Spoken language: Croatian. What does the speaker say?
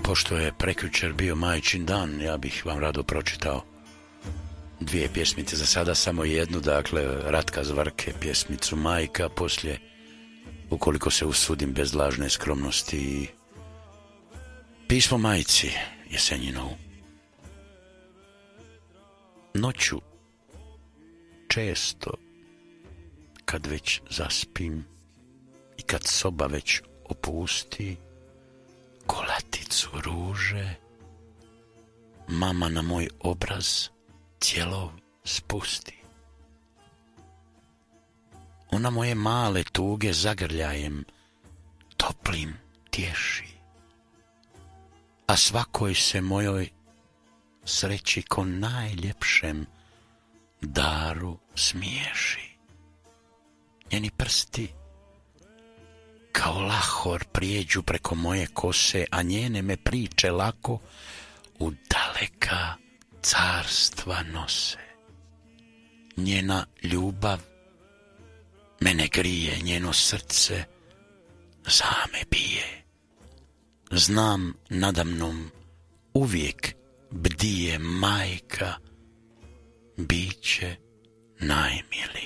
Pošto je prekjučer bio majčin dan, ja bih vam rado pročitao 2 pjesmice, za sada samo jednu, dakle Ratka Zvrke, pjesmicu Majka, poslije, ukoliko se usudim bez lažne skromnosti, pismo majci Jesenjinovu. Noću često, kad već zaspim i kad soba već opusti, kolaticu ruže mama na moj obraz cijelov spusti. Ona moje male tuge zagrljajem toplim tješi, a svakoj se mojoj sreći ko najljepšem daru smiješi. Njeni prsti kao lahor prijeđu preko moje kose, a njene me priče lako u daleka carstva nose. Njena ljubav mene grije, njeno srce za me bije. Znam nadamnom uvijek bdije majka, biće najmilije.